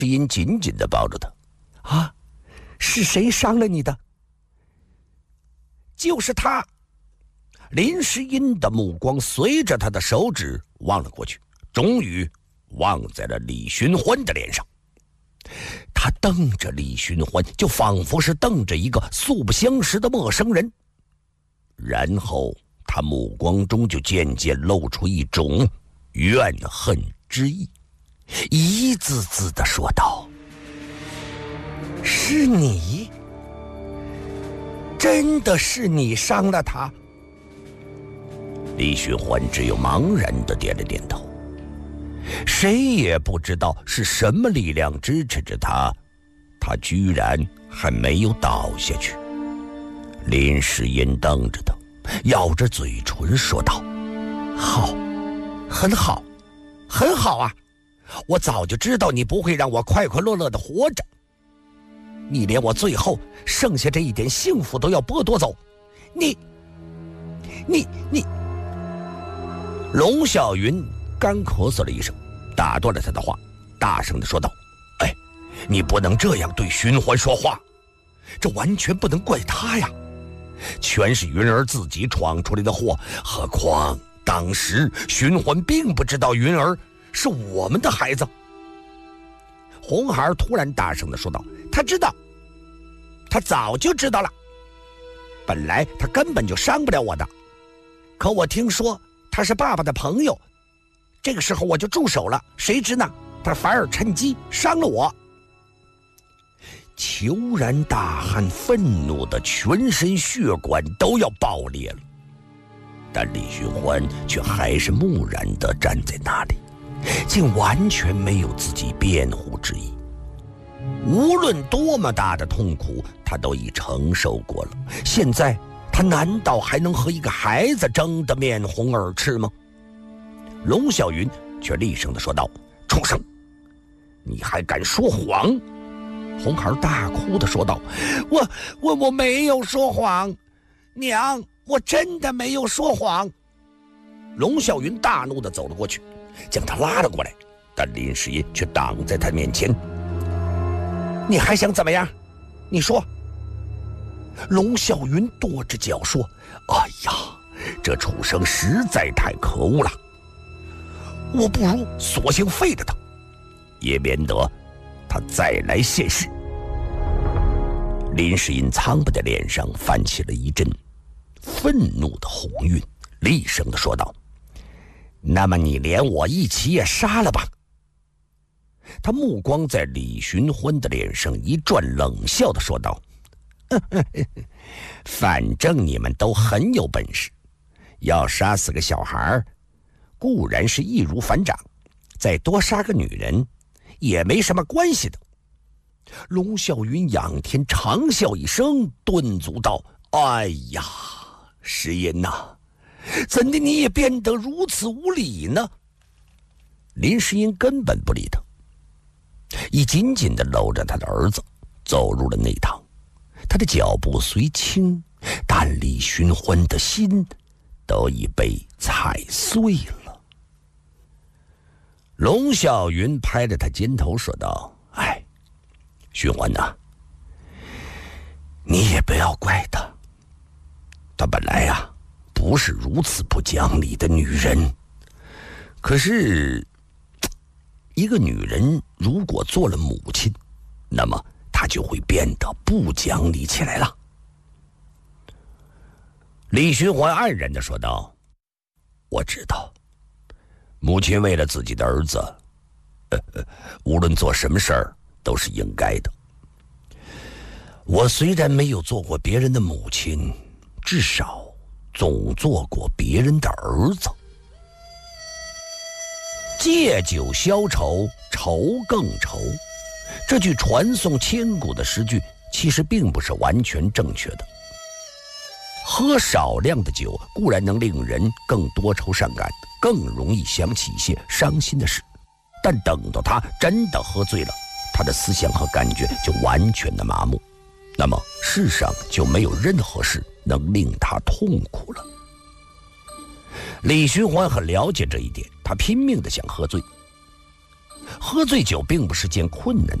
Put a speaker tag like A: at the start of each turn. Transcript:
A: 世英紧紧地抱着他。啊，是谁伤了你的？就是他。林世英的目光随着他的手指望了过去，终于望在了李寻欢的脸上。他瞪着李寻欢，就仿佛是瞪着一个素不相识的陌生人，然后他目光中就渐渐露出一种怨恨之意，一字字地说道：“是你？真的是你伤了他？”李寻欢只有茫然地点了点头，谁也不知道是什么力量支持着他，他居然还没有倒下去。林世英瞪着他，咬着嘴唇说道：“好，很好，很好啊！我早就知道你不会让我快快乐乐地活着，你连我最后剩下这一点幸福都要剥夺走，你……”龙啸云干咳嗽了一声，打断了他的话，大声地说道：“哎，你不能这样对寻欢说话，这完全不能怪他呀，全是云儿自己闯出来的祸。何况当时寻欢并不知道云儿是我们的孩子。”红孩突然大声地说道：“他知道，他早就知道了。本来他根本就伤不了我的，可我听说他是爸爸的朋友，这个时候我就住手了，谁知呢，他反而趁机伤了我。”虬然大汉愤怒的全身血管都要爆裂了，但李寻欢却还是木然地站在那里，竟完全没有自己辩护之意。无论多么大的痛苦，他都已承受过了，现在他难道还能和一个孩子争得面红耳赤吗？龙啸云却厉声地说道：“畜生，你还敢说谎！”红孩大哭地说道：“我没有说谎，娘，我真的没有说谎。”龙啸云大怒地走了过去，将他拉了过来，但林世英却挡在他面前：“你还想怎么样？你说。”龙啸云跺着脚说：“哎呀，这畜生实在太可恶了，我不如索性废了他，也免得他再来现世。”林世英苍白的脸上泛起了一阵愤怒的红晕，厉声地说道：“那么你连我一起也杀了吧？”他目光在李寻欢的脸上一转，冷笑地说道：“反正你们都很有本事，要杀死个小孩固然是易如反掌，再多杀个女人也没什么关系的。”龙啸云仰天长啸一声，顿足道：“哎呀，世英呐，怎的你也变得如此无礼呢？”林世英根本不理他，已紧紧地搂着他的儿子走入了内堂。他的脚步虽轻，但李寻欢的心都已被踩碎了。龙啸云拍着他肩头说道：“哎，寻欢呐，你也不要怪他，她本来呀不是如此不讲理的女人，可是一个女人如果做了母亲，那么她就会变得不讲理起来了。”李寻欢黯然地说道：“我知道，母亲为了自己的儿子，无论做什么事儿都是应该的。我虽然没有做过别人的母亲，至少总做过别人的儿子。借酒消愁，愁更愁。这句传颂千古的诗句其实并不是完全正确的。喝少量的酒固然能令人更多愁善感，更容易想起一些伤心的事，但等到他真的喝醉了，他的思想和感觉就完全的麻木，那么世上就没有任何事能令他痛苦了。李寻欢很了解这一点，他拼命的想喝醉。 喝醉酒并不是件困难